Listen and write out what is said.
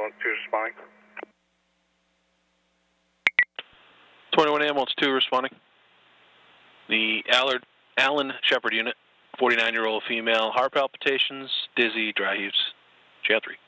Ambulance 2 responding. 21 Ambulance 2 responding. The Allen Shepherd unit, 49-year-old female, heart palpitations, dizzy, dry heaves. JL3.